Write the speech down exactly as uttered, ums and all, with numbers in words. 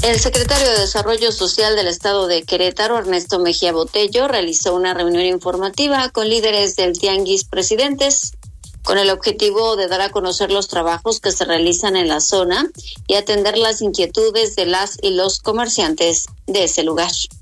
El secretario de Desarrollo Social del Estado de Querétaro, Ernesto Mejía Botello, realizó una reunión informativa con líderes del Tianguis Presidentes, con el objetivo de dar a conocer los trabajos que se realizan en la zona y atender las inquietudes de las y los comerciantes de ese lugar.